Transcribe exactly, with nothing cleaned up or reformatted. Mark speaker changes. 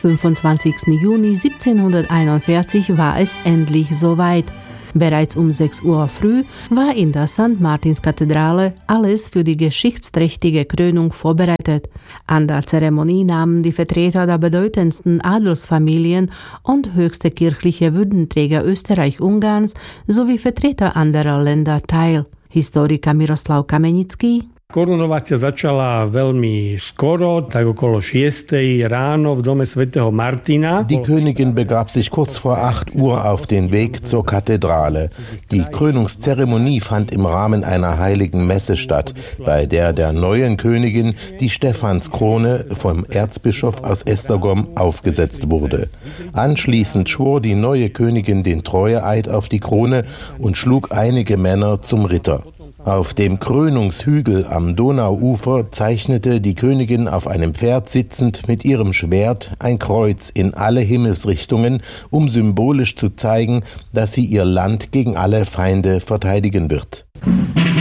Speaker 1: fünfundzwanzigsten Juni siebzehnhunderteinundvierzig war es endlich soweit. Bereits um sechs Uhr früh war in der Sankt Martinskathedrale alles für die geschichtsträchtige Krönung vorbereitet. An der Zeremonie nahmen die Vertreter der bedeutendsten Adelsfamilien und höchste kirchliche Würdenträger Österreich-Ungarns sowie Vertreter anderer Länder teil. Historiker Miroslav Kamenický.
Speaker 2: Korunovácia začala veľmi skoro, tak okolo šiestej ráno v dome svätého Martina.
Speaker 3: Die Königin begab sich kurz vor acht Uhr auf den Weg zur Kathedrale. Die Krönungszeremonie fand im Rahmen einer heiligen Messe statt, bei der der neuen Königin die Stephanskrone vom Erzbischof aus Esztergom aufgesetzt wurde. Anschließend schwor die neue Königin den Treueeid auf die Krone und schlug einige Männer zum Ritter. Auf dem Krönungshügel am Donauufer zeichnete die Königin auf einem Pferd sitzend mit ihrem Schwert ein Kreuz in alle Himmelsrichtungen, um symbolisch zu zeigen, dass sie ihr Land gegen alle Feinde verteidigen wird.